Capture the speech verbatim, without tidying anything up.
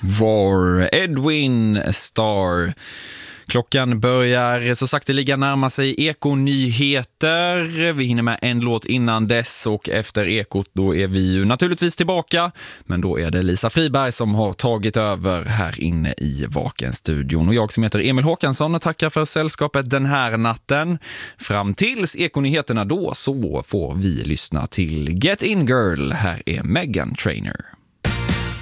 Var Edwin Starr. Klockan börjar så sakteliga närma sig Eko-nyheter. Vi hinner med en låt innan dess och efter Ekot då är vi ju naturligtvis tillbaka. Men då är det Lisa Friberg som har tagit över här inne i Vaken-studion. Och jag som heter Emil Håkansson och tackar för sällskapet den här natten. Fram tills Eko-nyheterna då så får vi lyssna till Get In Girl. Här är Meghan Trainor.